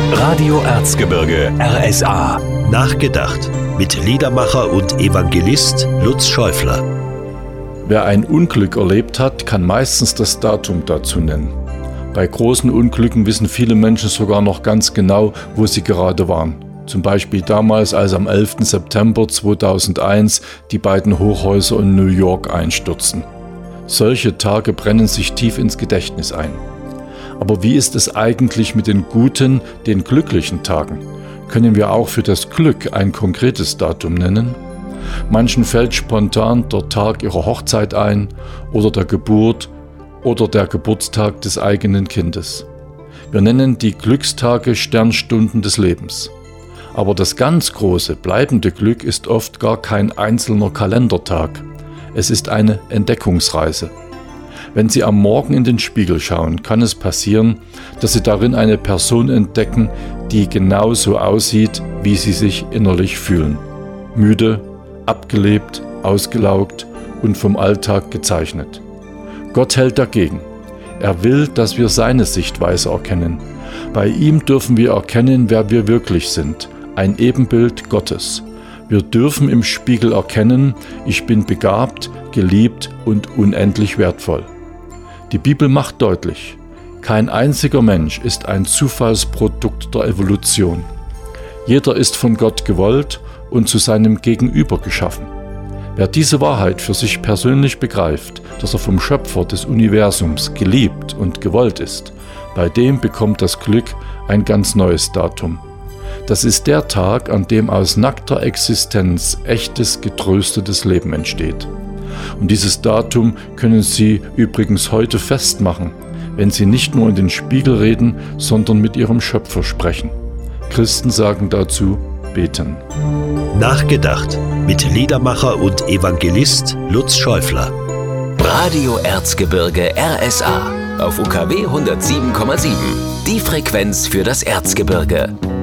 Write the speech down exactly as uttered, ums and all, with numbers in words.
Radio Erzgebirge R S A. Nachgedacht mit Liedermacher und Evangelist Lutz Schäufler. Wer ein Unglück erlebt hat, kann meistens das Datum dazu nennen. Bei großen Unglücken wissen viele Menschen sogar noch ganz genau, wo sie gerade waren. Zum Beispiel damals, als am elften September zweitausendeins die beiden Hochhäuser in New York einstürzten. Solche Tage brennen sich tief ins Gedächtnis ein. Aber wie ist es eigentlich mit den guten, den glücklichen Tagen? Können wir auch für das Glück ein konkretes Datum nennen? Manchen fällt spontan der Tag ihrer Hochzeit ein oder der Geburt oder der Geburtstag des eigenen Kindes. Wir nennen die Glückstage Sternstunden des Lebens. Aber das ganz große, bleibende Glück ist oft gar kein einzelner Kalendertag. Es ist eine Entdeckungsreise. Wenn Sie am Morgen in den Spiegel schauen, kann es passieren, dass Sie darin eine Person entdecken, die genauso aussieht, wie Sie sich innerlich fühlen. Müde, abgelebt, ausgelaugt und vom Alltag gezeichnet. Gott hält dagegen. Er will, dass wir seine Sichtweise erkennen. Bei ihm dürfen wir erkennen, wer wir wirklich sind. Ein Ebenbild Gottes. Wir dürfen im Spiegel erkennen, ich bin begabt, geliebt und unendlich wertvoll. Die Bibel macht deutlich, kein einziger Mensch ist ein Zufallsprodukt der Evolution. Jeder ist von Gott gewollt und zu seinem Gegenüber geschaffen. Wer diese Wahrheit für sich persönlich begreift, dass er vom Schöpfer des Universums geliebt und gewollt ist, bei dem bekommt das Glück ein ganz neues Datum. Das ist der Tag, an dem aus nackter Existenz echtes, getröstetes Leben entsteht. Und dieses Datum können Sie übrigens heute festmachen, wenn Sie nicht nur in den Spiegel reden, sondern mit Ihrem Schöpfer sprechen. Christen sagen dazu, beten. Nachgedacht mit Liedermacher und Evangelist Lutz Schäufler. Radio Erzgebirge R S A auf U K W hundertsieben Komma sieben. Die Frequenz für das Erzgebirge.